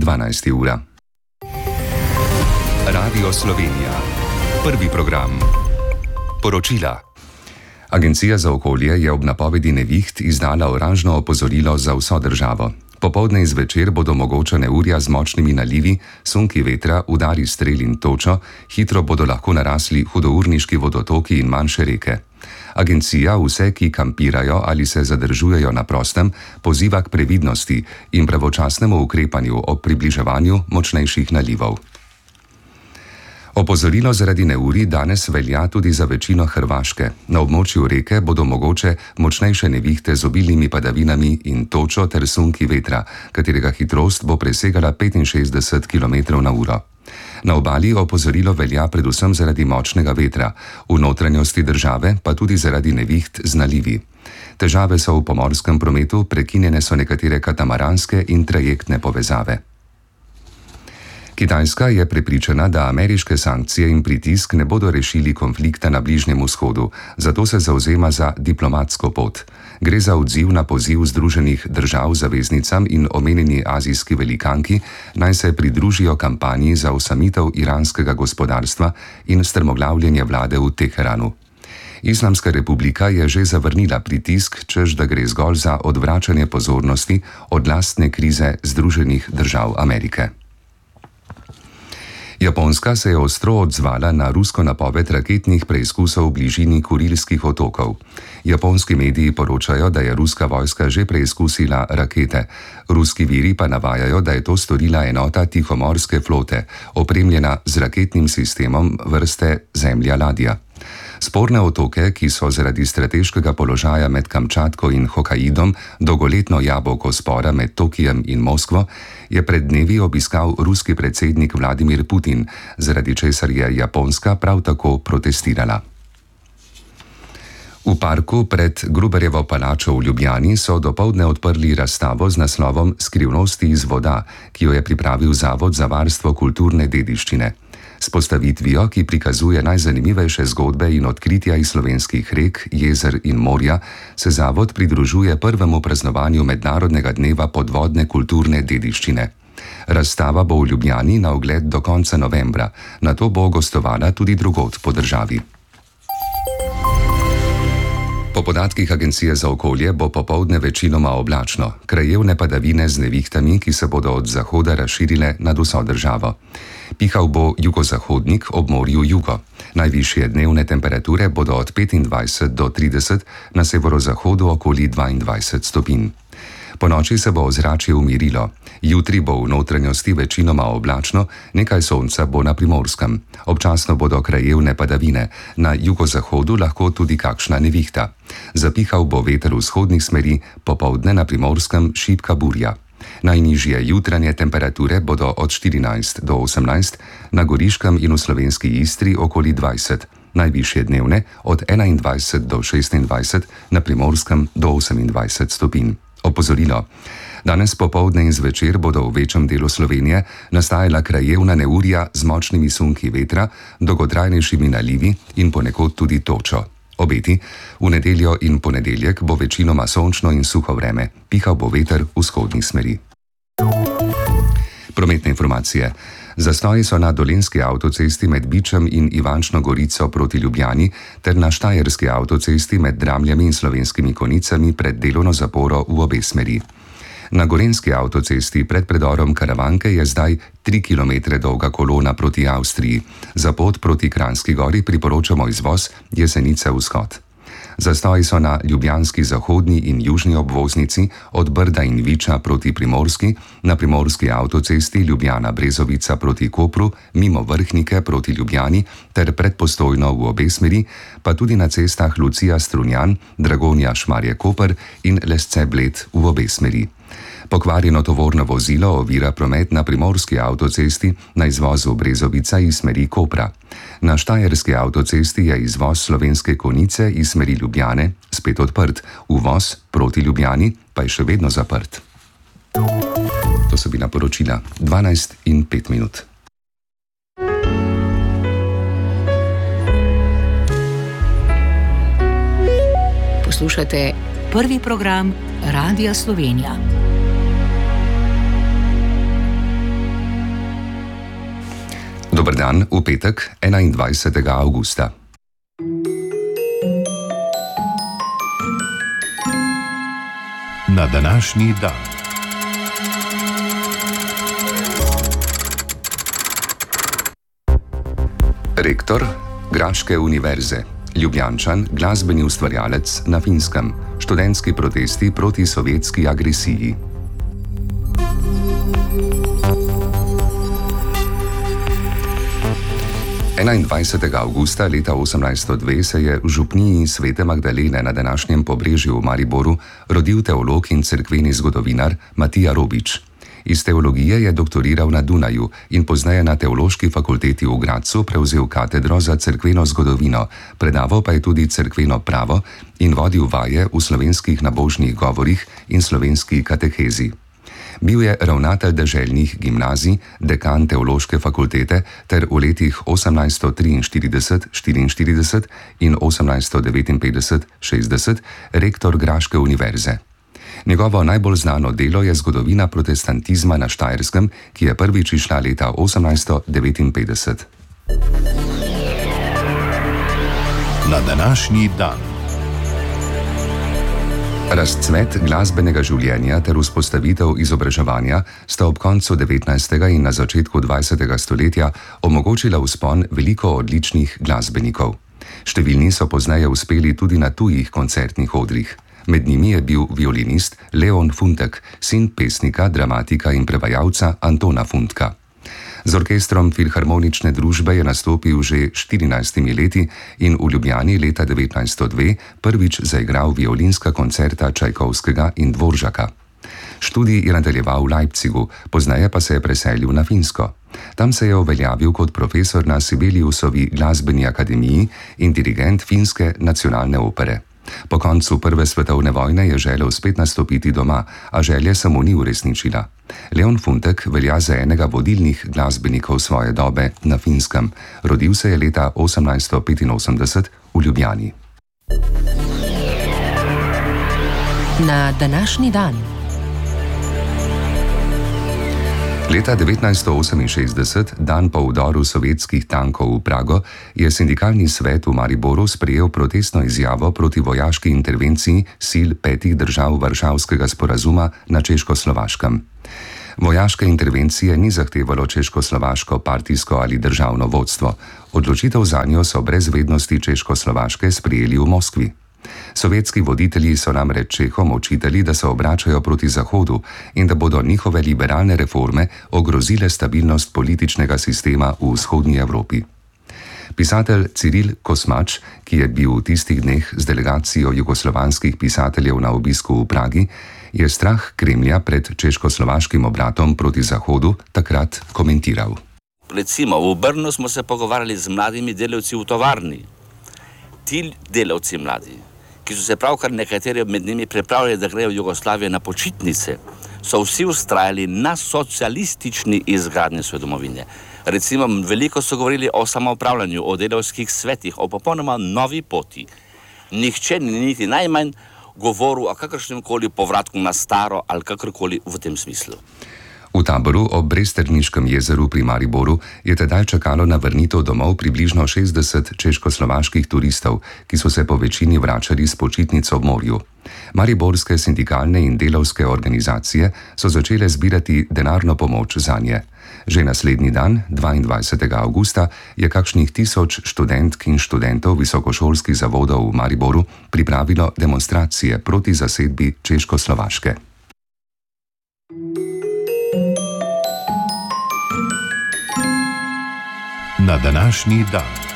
12. ura. Radio Slovenija. Prvi program. Poročila. Agencija za okolje je ob napovedi neviht izdala oranžno opozorilo za vso državo. Popoldne in zvečer bodo mogoča neurja z močnimi nalivi, sunki vetra, udari strel in točo, hitro bodo lahko narasli hudourniški vodotoki in manjše reke. Agencija vse, ki kampirajo ali se zadržujejo na prostem, poziva k previdnosti in pravočasnemu ukrepanju ob približevanju močnejših nalivov. Opozorilo zaradi neurij danes velja tudi za večino Hrvaške. Na območju reke bodo mogoče močnejše nevihte z obilnimi padavinami in točo ter sunki vetra, katerega hitrost bo presegala 65 km/h. Na obali opozorilo velja predvsem zaradi močnega vetra, v notranjosti države pa tudi zaradi neviht z nalivi. Težave so v pomorskem prometu, prekinjene so nekatere katamaranske in trajektne povezave. Kitajska je prepričana, da ameriške sankcije in pritisk ne bodo rešili konflikta na Bližnjem vzhodu, zato se zavzema za diplomatsko pot. Gre za odziv na poziv Združenih držav zaveznicam in omenjeni azijski velikanki, naj se pridružijo kampanji za osamitev iranskega gospodarstva in strmoglavljenje vlade v Teheranu. Islamska republika je že zavrnila pritisk, češ da gre zgolj za odvračanje pozornosti od lastne krize Združenih držav Amerike. Japonska se je ostro odzvala na rusko napoved raketnih preizkusov v bližini Kurilskih otokov. Japonski mediji poročajo, da je ruska vojska že preizkusila rakete. Ruski viri pa navajajo, da je to storila enota Tihomorske flote, opremljena z raketnim sistemom vrste Zemlja-ladja. Sporne otoke, ki so zaradi strateškega položaja med Kamčatko in Hokkaidom dolgoletno jabolko spora med Tokijem in Moskvo, je pred dnevi obiskal ruski predsednik Vladimir Putin, zaradi česar je Japonska prav tako protestirala. V parku pred Gruberjevo palačo v Ljubljani so dopoldne odprli razstavo z naslovom Skrivnosti iz voda, ki jo je pripravil Zavod za varstvo kulturne dediščine. S postavitvijo, ki prikazuje najzanimivejše zgodbe in odkritja iz slovenskih rek, jezer in morja, se zavod pridružuje prvemu praznovanju Mednarodnega dneva podvodne kulturne dediščine. Razstava bo v Ljubljani na ogled do konca novembra, nato bo gostovala tudi drugod po državi. Po podatkih Agencije za okolje bo popoldne večinoma oblačno, krajevne padavine z nevihtami, ki se bodo od zahoda razširile nad vso državo. Pihal bo jugozahodnik ob morju jugo. Najvišje dnevne temperature bodo od 25 do 30, na severozahodu okoli 22 stopinj. Po noči se bo ozračje umirilo. Jutri bo v notranjosti večinoma oblačno, nekaj sonca bo na Primorskem. Občasno bodo krajevne padavine, na jugozahodu lahko tudi kakšna nevihta. Zapihal bo veter vzhodnih smeri, popoldne na Primorskem šibka burja. Najnižje jutranje temperature bodo od 14 do 18, na Goriškem in v slovenski Istri okoli 20, najvišje dnevne od 21 do 26, na Primorskem do 28 stopinj. Opozorilo. Danes popoldne in zvečer bodo v večjem delu Slovenije nastajala krajevna neurja z močnimi sunki vetra, dolgotrajnejšimi nalivi in ponekod tudi točo. Obeti. V nedeljo in ponedeljek bo večinoma sončno in suho vreme, pihal bo veter vzhodnih smeri. Prometne informacije. Zastoji so na Dolenjski avtocesti med Bičem in Ivančno Gorico proti Ljubljani ter na Štajerski avtocesti med Dramljami in Slovenskimi Konicami pred delovno zaporo v obe smeri. Na Gorenjski avtocesti pred predorom Karavanke je zdaj 3 km dolga kolona proti Avstriji. Za pot proti Kranjski gori priporočamo izvoz Jesenice vzhod. Zastoji so na ljubljanski zahodni in južni obvoznici od Brda in Viča proti Primorski, na Primorski avtocesti Ljubljana-Brezovica proti Kopru, mimo Vrhnike proti Ljubljani ter pred Postojno v obe smeri, pa tudi na cestah Lucija-Strunjan, Dragonja-Šmarje-Koper in Lesce-Bled v obe smeri. Pokvarjeno tovorno vozilo ovira promet na Primorski avtocesti na izvozu Brezovica iz smeri Kopra. Na Štajerski avtocesti je izvoz Slovenske Konice iz smeri Ljubljane spet odprt, uvoz proti Ljubljani pa je še vedno zaprt. To so bila poročila 12:05. Poslušate prvi program Radia Slovenija. Dober dan v petek, 21. avgusta. Na današnji dan. Rektor Graške univerze, Ljubljančan, glasbeni ustvarjalec na Finskem, študentski protesti proti sovjetski agresiji. Avgusta leta 1802 se je v župniji Svete Magdalene na današnjem Pobrežju v Mariboru rodil teolog in cerkveni zgodovinar Matija Robič. Iz teologije je doktoriral na Dunaju in pozneje na Teološki fakulteti v Gradcu prevzel katedro za cerkveno zgodovino, predaval pa je tudi cerkveno pravo in vodil vaje v slovenskih nabožnih govorih in slovenski katehezi. Bil je ravnatelj deželnih gimnazij, dekan Teološke fakultete ter v letih 1843-44 in 1859-60 rektor Graške univerze. Njegovo najbolj znano delo je Zgodovina protestantizma na Štajerskem, ki je prvič izšla leta 1859. Na današnji dan. Razcvet glasbenega življenja ter vzpostavitev izobraževanja sta ob koncu 19. in na začetku 20. stoletja omogočila vzpon veliko odličnih glasbenikov. Številni so pozneje uspeli tudi na tujih koncertnih odrih. Med njimi je bil violinist Leon Funtek, sin pesnika, dramatika in prevajalca Antona Funtka. Z orkestrom Filharmonične družbe je nastopil že 14 leti in v Ljubljani leta 1902 prvič zaigral violinska koncerta Čajkovskega in Dvoržaka. Študij je nadaljeval v Leipzigu, pozneje pa se je preselil na Finsko. Tam se je uveljavil kot profesor na Sibeliusovi glasbeni akademiji in dirigent finske nacionalne opere. Po koncu Prve svetovne vojne je želel spet nastopiti doma, a želje se mu ni uresničila. Leon Funtek velja za enega vodilnih glasbenikov svoje dobe na Finskem. Rodil se je leta 1885 v Ljubljani. Na današnji dan. Leta 1968, dan po vdoru sovjetskih tankov v Prago, je sindikalni svet v Mariboru sprejel protestno izjavo proti vojaški intervenciji sil 5 držav Varšavskega sporazuma na Češko-Slovaškem. Vojaške intervencije ni zahtevalo češko-slovaško partijsko ali državno vodstvo. Odločitev zanjo so brez vednosti Češko-Slovaške sprejeli v Moskvi. Sovjetski voditelji so namreč Čehom očitali, da se obračajo proti Zahodu in da bodo njihove liberalne reforme ogrozile stabilnost političnega sistema v vzhodnji Evropi. Pisatelj Ciril Kosmač, ki je bil v tistih dneh z delegacijo jugoslovanskih pisateljev na obisku v Pragi, je strah Kremlja pred češko-slovaškim obratom proti Zahodu takrat komentiral. Recimo, v Brnu smo se pogovarjali z mladimi delavci v tovarni. Ti delavci mladi, ki so se pravkar nekateri med njimi pripravljali, da grejo v Jugoslavijo na počitnice, so vsi vztrajali na socialistični izgradnji svoje domovine. Recimo, veliko so govorili o samoupravljanju, o delavskih svetih, o popolnoma novi poti. Nihče ni niti najmanj govoril o kakršnem koli povratku na staro ali kakorkoli v tem smislu. V taboru ob Bresterniškem jezeru pri Mariboru je tedaj čakalo na vrnitev domov približno 60 češko-slovaških turistov, ki so se po večini vračali s počitnic ob morju. Mariborske sindikalne in delavske organizacije so začele zbirati denarno pomoč zanje. Že naslednji dan, 22. avgusta, je kakšnih 1000 študentk in študentov visokošolskih zavodov v Mariboru pripravilo demonstracije proti zasedbi Češko-Slovaške. Na današnji dan.